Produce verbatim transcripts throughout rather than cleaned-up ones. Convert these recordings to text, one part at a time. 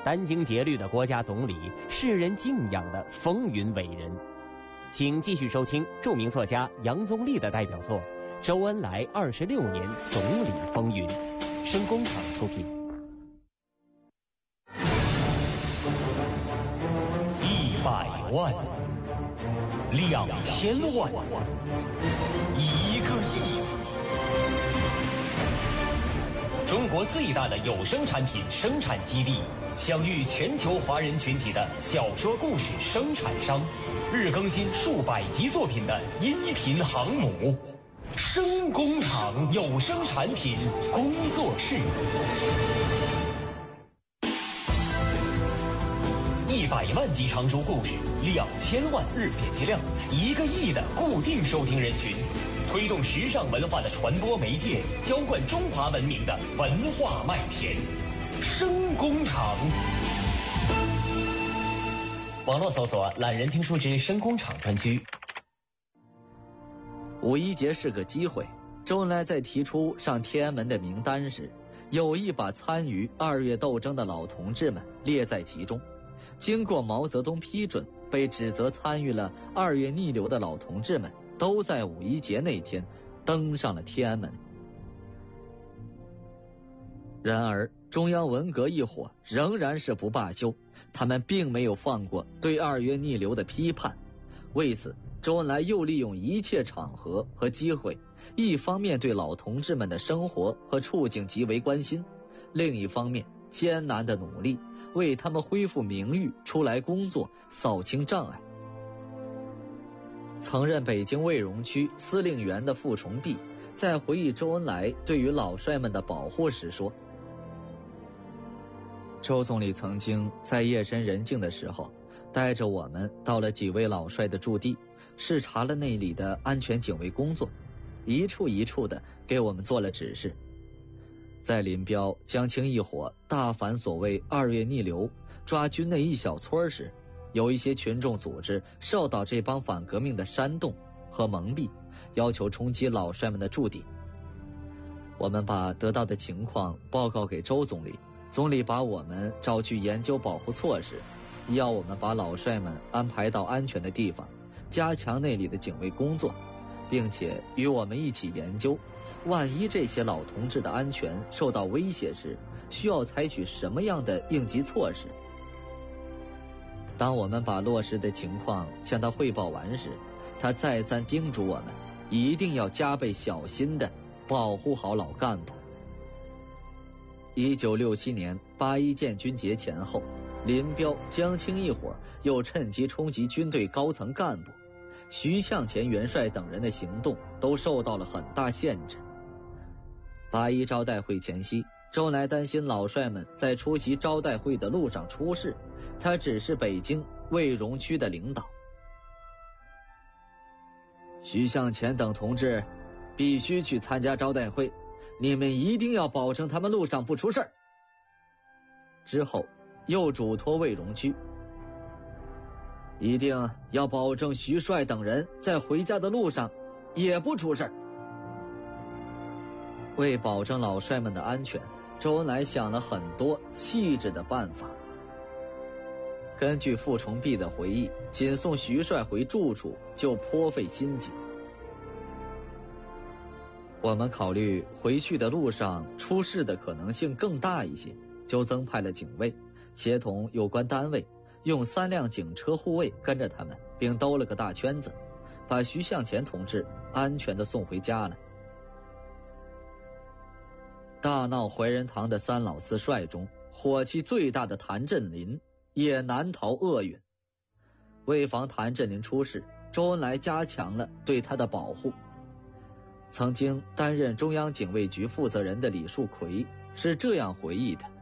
殚精竭虑的国家总理，世人敬仰的风云伟人。请继续收听著名作家杨宗立的代表作《周恩来二十六年总理风云》，声工厂出品。 一百万，两千万，一个亿。中国最大的有声产品生产基地，享誉全球华人群体的小说故事生产商，日更新数百集作品的音频航母，声工厂有声产品工作室。一百万集长株故事，两千万日点击量，一个亿的固定收听人群，推动时尚文化的传播媒介，浇灌中华文明的文化麦田。声工厂。网络搜索“懒人听书之声工厂”专区。 五一节是个机会，周恩来在提出上天安门的名单时，有意把参与二月斗争的老同志们列在其中。经过毛泽东批准，被指责参与了二月逆流的老同志们都在五一节那天登上了天安门。然而中央文革一伙仍然是不罢休，他们并没有放过对二月逆流的批判。为此，周恩来又利用一切场合和机会，一方面对老同志们的生活和处境极为关心，另一方面艰难的努力为他们恢复名誉出来工作，扫清障碍。曾任北京卫荣区司令员的傅崇碧在回忆周恩来对于老帅们的保护时说，周总理曾经在夜深人静的时候带着我们到了几位老帅的驻地，视察了那里的安全警卫工作，一处一处的给我们做了指示。在林彪、江青一伙大反所谓二月逆流，抓军内一小撮时，有一些群众组织受到这帮反革命的煽动和蒙蔽，要求冲击老帅们的驻地。我们把得到的情况报告给周总理，总理把我们召去研究保护措施，要我们把老帅们安排到安全的地方，加强那里的警卫工作，并且与我们一起研究，万一这些老同志的安全受到威胁时，需要采取什么样的应急措施。当我们把落实的情况向他汇报完时，他再三叮嘱我们一定要加倍小心地保护好老干部。一九六七年八一建军节前后，林彪、江青一伙又趁机冲击军队高层干部，徐向前元帅等人的行动都受到了很大限制。八一招待会前夕，周恩来担心老帅们在出席招待会的路上出事，他指示北京卫荣区的领导，徐向前等同志必须去参加招待会，你们一定要保证他们路上不出事儿。之后又嘱托卫荣区，一定要保证徐帅等人在回家的路上也不出事儿。为保证老帅们的安全，周恩来想了很多细致的办法。根据傅崇碧的回忆，仅送徐帅回住处就颇费心机。我们考虑回去的路上出事的可能性更大一些，就增派了警卫，协同有关单位，用三辆警车护卫跟着他们，并兜了个大圈子，把徐向前同志安全地送回家了。大闹怀仁堂的三老四帅中，火气最大的谭震林也难逃厄运。为防谭震林出事，周恩来加强了对他的保护。曾经担任中央警卫局负责人的李树奎是这样回忆的：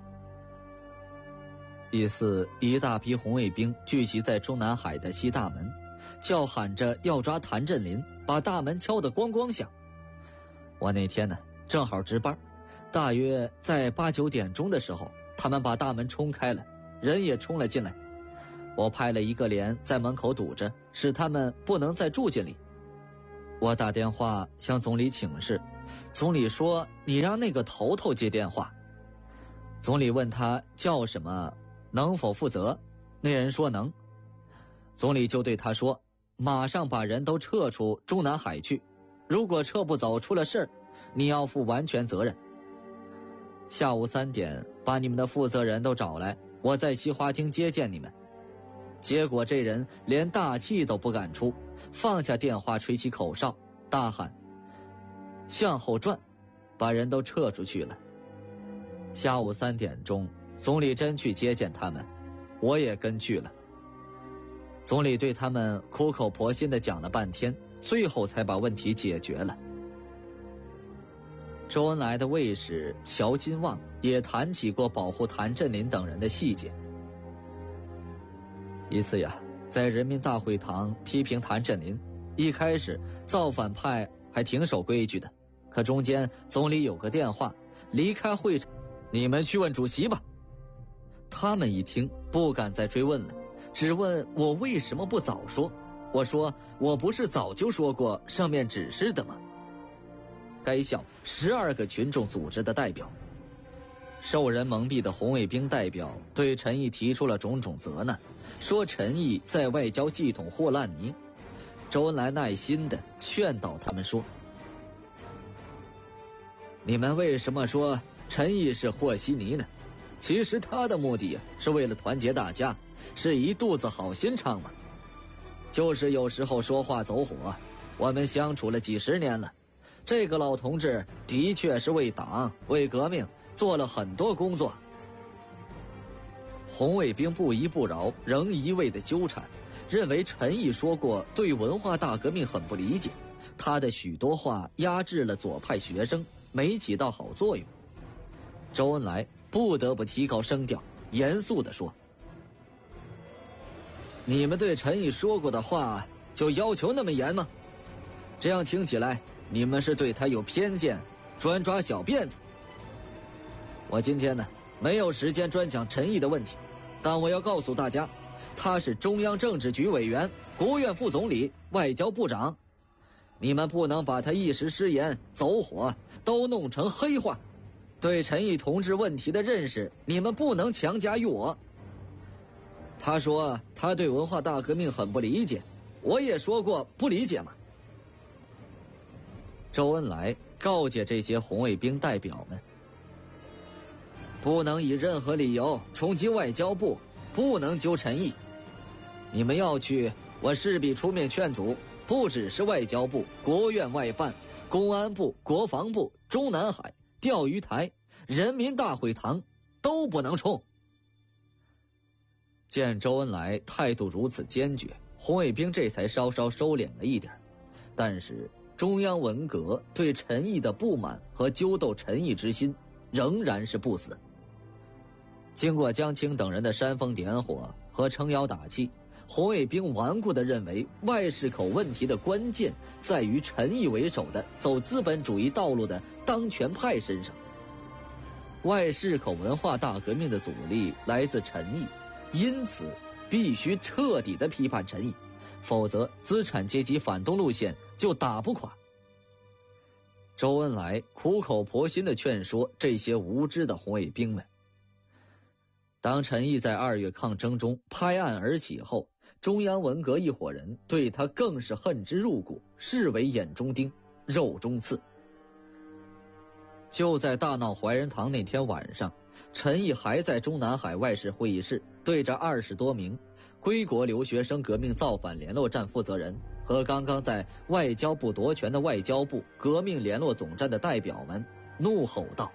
一次，一大批红卫兵聚集在中南海的西大门，叫喊着要抓谭震林，把大门敲得咣咣响。我那天呢，正好值班，大约在八九点钟的时候，他们把大门冲开了，人也冲了进来。我派了一个连在门口堵着，使他们不能再住进里。我打电话向总理请示，总理说你让那个头头接电话。总理问他叫什么， 能否负责？那人说能。总理就对他说，马上把人都撤出中南海去，如果撤不走出了事儿，你要负完全责任。下午三点把你们的负责人都找来，我在西花厅接见你们。结果这人连大气都不敢出，放下电话，吹起口哨，大喊向后转，把人都撤出去了。下午三点钟，总理真去接见他们，我也跟去了。总理对他们苦口婆心地讲了半天，最后才把问题解决了。周恩来的卫士乔金旺也谈起过保护谭震林等人的细节。一次呀，在人民大会堂批评谭震林，一开始造反派还挺守规矩的，可中间总理有个电话，离开会场，你们去问主席吧。他们一听不敢再追问了，只问我为什么不早说。我说我不是早就说过上面指示的吗？该校十二个群众组织的代表，受人蒙蔽的红卫兵代表对陈毅提出了种种责难，说陈毅在外交系统和烂泥。周恩来耐心地劝导他们说，你们为什么说陈毅是和稀泥呢？其实他的目的是为了团结大家，是一肚子好心肠嘛。就是有时候说话走火，我们相处了几十年了，这个老同志的确是为党为革命做了很多工作。红卫兵不依不饶，仍一味的纠缠，认为陈毅说过对文化大革命很不理解，他的许多话压制了左派学生，没起到好作用。周恩来不得不提高声调，严肃地说，你们对陈毅说过的话就要求那么严吗？这样听起来你们是对他有偏见，专抓小辫子。我今天呢没有时间专讲陈毅的问题，但我要告诉大家，他是中央政治局委员、国务院副总理、外交部长，你们不能把他一时失言走火都弄成黑话。对陈毅同志问题的认识，你们不能强加于我。他说他对文化大革命很不理解，我也说过不理解嘛。周恩来告诫这些红卫兵代表们，不能以任何理由冲击外交部，不能纠陈毅。你们要去，我势必出面劝阻，不只是外交部、国务院外办、公安部、国防部、中南海、钓鱼台、人民大会堂都不能冲。见周恩来态度如此坚决，红卫兵这才稍稍收敛了一点，但是中央文革对陈毅的不满和揪斗陈毅之心仍然是不死。经过江青等人的煽风点火和撑腰打气，红卫兵顽固地认为外事口问题的关键在于陈毅为首的走资本主义道路的当权派身上。外事口文化大革命的阻力来自陈毅，因此必须彻底地批判陈毅，否则资产阶级反动路线就打不垮。周恩来苦口婆心地劝说这些无知的红卫兵们。当陈毅在二月抗争中拍案而起后，中央文革一伙人对他更是恨之入骨，视为眼中钉、肉中刺。就在大闹怀仁堂那天晚上，陈毅还在中南海外事会议室对着二十多名归国留学生革命造反联络站负责人和刚刚在外交部夺权的外交部革命联络总站的代表们怒吼道，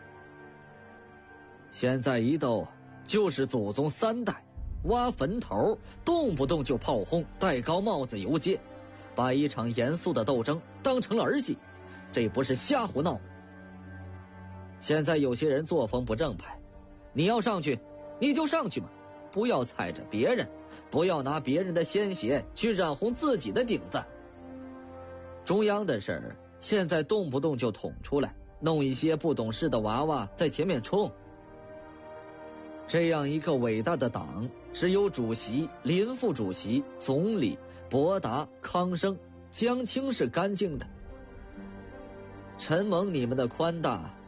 现在一斗就是祖宗三代，挖坟头动不动就炮轰，戴高帽子游街，把一场严肃的斗争当成了儿戏，这不是瞎胡闹。现在有些人作风不正派，你要上去你就上去嘛，不要踩着别人，不要拿别人的鲜血去染红自己的顶子。中央的事儿现在动不动就捅出来，弄一些不懂事的娃娃在前面冲。这样一个伟大的党，只有主席、林副主席、总理、博达、康生、江青是干净的。承蒙你们的宽大，